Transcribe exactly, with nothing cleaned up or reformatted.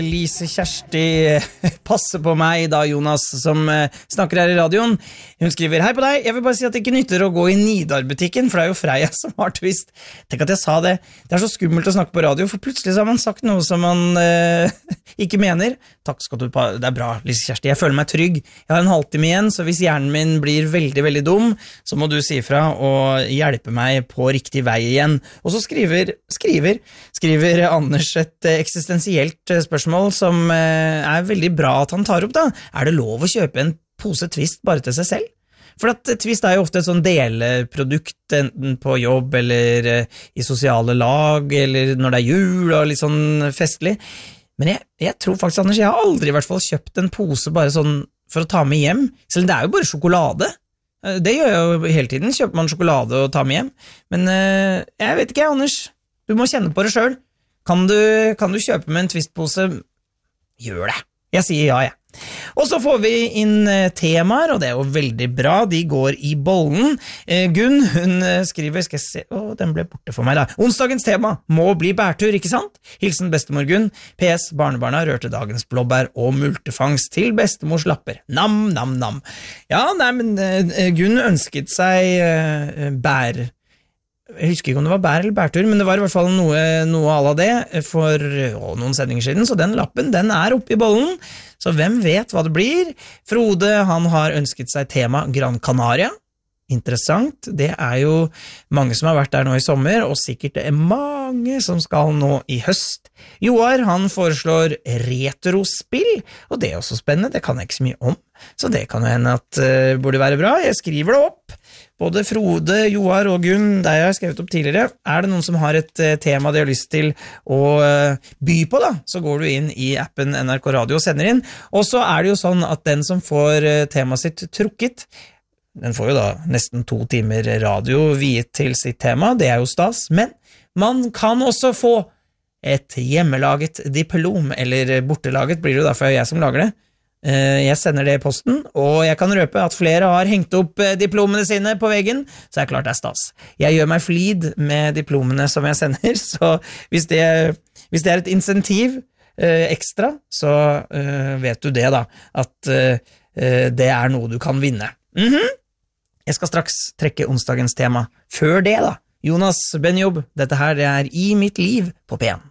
Lise Kjersti passer på meg da, Jonas, som snakker her i radioen. Hun skriver, hei på deg, jeg vil bare si at det ikke nytter å gå i Nidar-butikken, for det er jo Freia som har twist. Tenk at jeg sa det. Det er så skummelt å snakke på radio, for plutselig så har man sagt noe som man eh, ikke mener. Takk skal du på, det er bra, Lise Kjersti. Jeg føler meg trygg. Jeg har en halvtime igjen, så hvis hjernen min blir veldig, veldig dum, så må du si fra og hjelpe meg på riktig vei igjen. Og så skriver, skriver, skriver Anders et eksistensielt spørsmål som er veldig bra at han tar opp da. Er det lov å kjøpe en pose Twist bare til seg selv? For at Twist er jo ofte et sånn deleprodukt enten på jobb eller i sosiale lag eller når det er jul og litt sånn festlig. Men jeg, jeg tror faktisk, Anders, jeg har aldri i hvert fall kjøpt en pose bare sånn for å ta med hjem. Selv om det er jo bare sjokolade. Det gjør jeg jo hele tiden, kjøper man sjokolade og tar med hjem. Men jeg vet ikke, Anders. Du må kjenne på det selv. Kan du, kan du kjøpe med en Twist-pose? Gjør det. Jeg sier ja, jeg. Og så får vi inn temaer, og det er jo veldig bra. De går i bollen. Eh, Gunn, hun skriver, skal jeg se, åh, den ble borte for meg da. Onsdagens tema må bli bærtur, ikke sant? Hilsen bestemor Gunn. P S. Barnebarna rørte dagens blåbær og multefangst til bestemors lapper. Nam, nam, nam. Ja, nei, men eh, Gunn ønsket seg eh, bær. Jeg husker ikke om det var bær eller bærtur, men det var i hvert fall noe, noe ala det for å, noen sendinger siden, så den lappen, den er oppe i bollen, så hvem vet hva det blir? Frode, han har ønsket seg tema Gran Canaria. Interessant, det er jo mange som har vært der nå i sommer, og sikkert det er mange som skal nå i høst. Joar, han foreslår retrospill, og det er også spennende, det kan jeg ikke så mye om, så det kan jo hende at det uh, burde være bra, jeg skriver det opp. Både Frode, Joar og Gunn, der jeg har skrevet opp tidligere, er det noen som har et uh, tema de har lyst til å uh, by på da, så går du inn i appen N R K Radio og sender inn, og så er det jo sånn at den som får uh, temaet sitt trukket, den får jo da nesten to timer radio viet til sitt tema, det er jo stas, men man kan også få et hjemmelaget diplom, eller bortelaget blir det jo da, for det er jeg som lager det. Jeg sender det i posten, og jeg kan røpe at flere har hengt opp diplomene sine på veggen, så er det klart det er stas. Jeg gjør meg flid med diplomene som jeg sender, så hvis det, hvis det er et insentiv eh, ekstra, så eh, vet du det da, at eh, det er noe du kan vinne. Mhm. Jeg skal straks trekke onsdagens tema. Før det da, Jonas Benjob, dette her det er I mitt liv på P en.